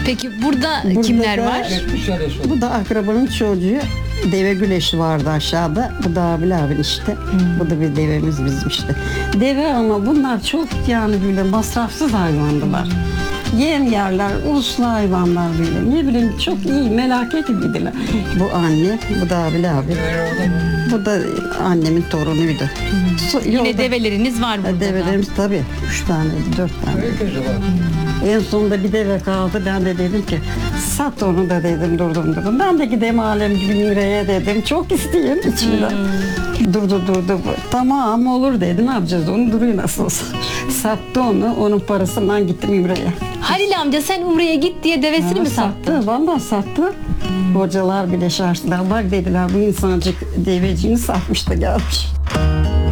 Peki burada kimler da- var? Bu da akrabanın çocuğu. Deve güleşi vardı aşağıda. Bu da abin işte. Bu da bir devemiz bizim işte. Deve ama bunlar çok yani böyle masrafsız hayvandılar. Yem yerler, uslu hayvanlar böyle. Ne bileyim çok iyi, melaket gibiydiler. Bu anne, bu da abi. Bu da annemin torunuydu. Yine develeriniz var burada da. Develerimiz tabii. 3 tane, 4 tane. En sonunda bir deve kaldı. Ben de dedim ki sat onu da dedim durdum. Ben de gideyim alem gibi Mire'ye dedim. Çok isteyeyim içimden. Durdu. Tamam olur dedi. Ne yapacağız onu duruyor nasıl olsa. Sattı onu. Onun parasından gittim İmre'ye. Halil amca sen Umre'ye git diye devesini mi sattın? Vallahi sattı. Hocalar bile şaştılar. Bak dediler bu insancık deveciğini satmış da gelmiş.